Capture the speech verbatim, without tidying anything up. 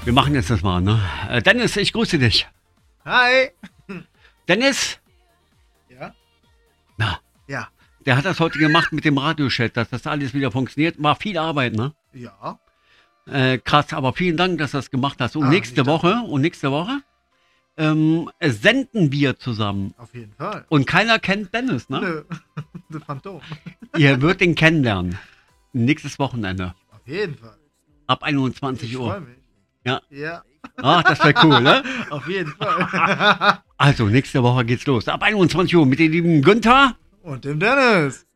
Wir machen jetzt das mal, ne? Äh, Dennis, ich grüße dich. Hi. Dennis? Ja? Na, Ja. der hat das heute gemacht mit dem Radiochat, dass das alles wieder funktioniert. War viel Arbeit, ne? Ja. Äh, krass, aber vielen Dank, dass du das gemacht hast. Und Ah, nächste nicht Woche, dafür. und nächste Woche ähm, senden wir zusammen. Auf jeden Fall. Und keiner kennt Dennis, ne? Nö. Das Phantom. Ihr würdet ihn kennenlernen. Nächstes Wochenende. Auf jeden Fall. Ab einundzwanzig Ich Uhr. freue mich. Ja. Ja. Ach, das wäre cool, ne? Auf jeden Fall. Also, nächste Woche geht's los. Ab einundzwanzig Uhr mit dem lieben Günther. Und dem Dennis.